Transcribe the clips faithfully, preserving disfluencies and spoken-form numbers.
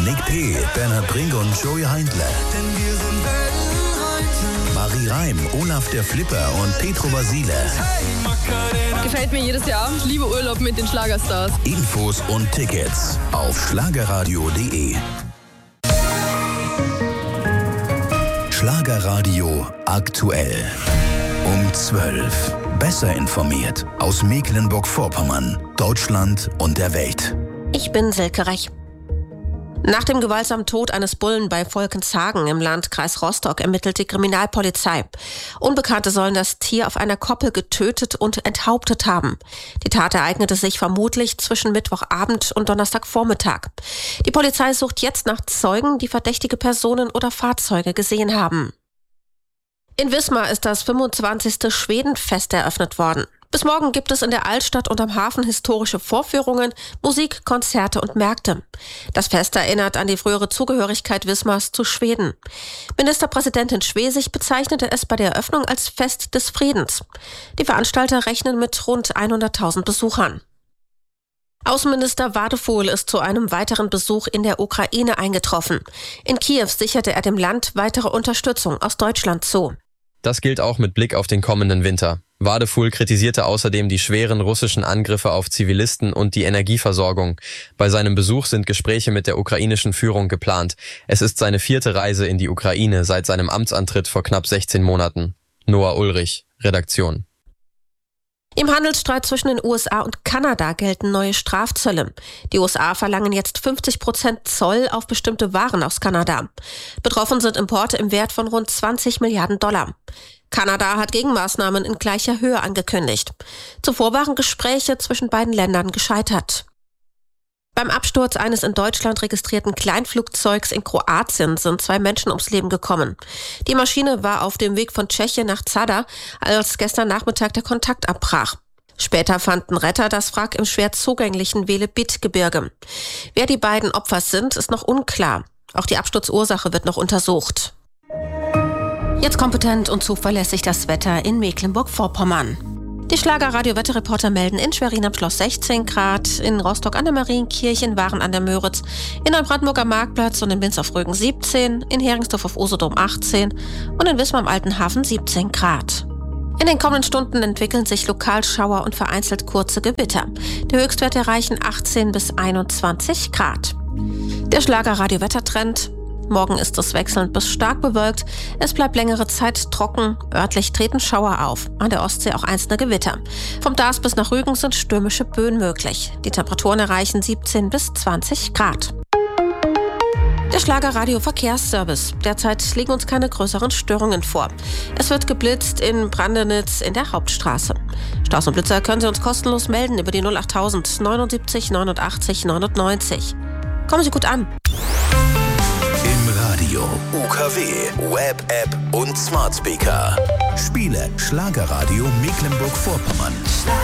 Nick P., Bernhard Brink und Joey Heindler. Marie Reim, Olaf der Flipper und Petro Basile. Gefällt mir jedes Jahr. Ich liebe Urlaub mit den Schlagerstars. Infos und Tickets auf schlagerradio punkt de. Schlagerradio aktuell. Um zwölf. Besser informiert aus Mecklenburg-Vorpommern, Deutschland und der Welt. Ich bin Silke Rech. Nach dem gewaltsamen Tod eines Bullen bei Volkenshagen im Landkreis Rostock ermittelt die Kriminalpolizei. Unbekannte sollen das Tier auf einer Koppel getötet und enthauptet haben. Die Tat ereignete sich vermutlich zwischen Mittwochabend und Donnerstagvormittag. Die Polizei sucht jetzt nach Zeugen, die verdächtige Personen oder Fahrzeuge gesehen haben. In Wismar ist das fünfundzwanzigste Schwedenfest eröffnet worden. Bis morgen gibt es in der Altstadt und am Hafen historische Vorführungen, Musik, Konzerte und Märkte. Das Fest erinnert an die frühere Zugehörigkeit Wismars zu Schweden. Ministerpräsidentin Schwesig bezeichnete es bei der Eröffnung als Fest des Friedens. Die Veranstalter rechnen mit rund hunderttausend Besuchern. Außenminister Wadefuhl ist zu einem weiteren Besuch in der Ukraine eingetroffen. In Kiew sicherte er dem Land weitere Unterstützung aus Deutschland zu. Das gilt auch mit Blick auf den kommenden Winter. Wadefuhl kritisierte außerdem die schweren russischen Angriffe auf Zivilisten und die Energieversorgung. Bei seinem Besuch sind Gespräche mit der ukrainischen Führung geplant. Es ist seine vierte Reise in die Ukraine seit seinem Amtsantritt vor knapp sechzehn Monaten. Noah Ulrich, Redaktion. Im Handelsstreit zwischen den U S A und Kanada gelten neue Strafzölle. Die U S A verlangen jetzt fünfzig Prozent Zoll auf bestimmte Waren aus Kanada. Betroffen sind Importe im Wert von rund zwanzig Milliarden Dollar. Kanada hat Gegenmaßnahmen in gleicher Höhe angekündigt. Zuvor waren Gespräche zwischen beiden Ländern gescheitert. Beim Absturz eines in Deutschland registrierten Kleinflugzeugs in Kroatien sind zwei Menschen ums Leben gekommen. Die Maschine war auf dem Weg von Tschechien nach Zadar, als gestern Nachmittag der Kontakt abbrach. Später fanden Retter das Wrack im schwer zugänglichen Velebit-Gebirge. Wer die beiden Opfer sind, ist noch unklar. Auch die Absturzursache wird noch untersucht. Jetzt kompetent und zuverlässig das Wetter in Mecklenburg-Vorpommern. Die Schlager-Radio-Wetterreporter melden in Schwerin am Schloss sechzehn Grad, in Rostock an der Marienkirche, in Waren an der Möritz, in Neubrandenburger Marktplatz und in Binz auf Rügen siebzehn, in Heringsdorf auf Usedom achtzehn und in Wismar am Alten Hafen siebzehn Grad. In den kommenden Stunden entwickeln sich Lokalschauer und vereinzelt kurze Gewitter. Die Höchstwerte erreichen achtzehn bis einundzwanzig Grad. Der Schlager-Radio-Wettertrend: Morgen ist es wechselnd bis stark bewölkt. Es bleibt längere Zeit trocken. Örtlich treten Schauer auf. An der Ostsee auch einzelne Gewitter. Vom Darß bis nach Rügen sind stürmische Böen möglich. Die Temperaturen erreichen siebzehn bis zwanzig Grad. Der Schlager-Radio-Verkehrsservice. Derzeit liegen uns keine größeren Störungen vor. Es wird geblitzt in Brandenitz in der Hauptstraße. Staus und Blitzer können Sie uns kostenlos melden über die null achttausend neunundsiebzig neunundachtzig neunundneunzig. Kommen Sie gut an. Radio, U K W, Web, App und Smart Speaker. Spiele Schlagerradio Mecklenburg-Vorpommern.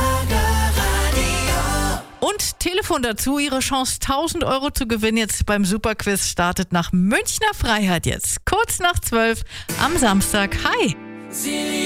Und Telefon dazu. Ihre Chance, tausend Euro zu gewinnen jetzt beim Superquiz startet nach Münchner Freiheit jetzt. Kurz nach zwölf am Samstag. Hi!